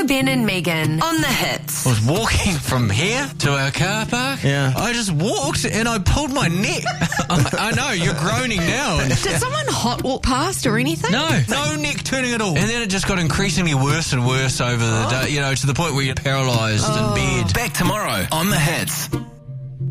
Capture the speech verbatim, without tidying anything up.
Joe, Ben and Megan on The Hits. I was walking from here to our car park. Yeah. I just walked and I pulled my neck. I, I know, you're groaning now. And, Did someone hot walk past or anything? no, no neck turning at all. And then it just got increasingly worse and worse over the day, you know, to the point where you're paralysed in bed. Back tomorrow on The Hits.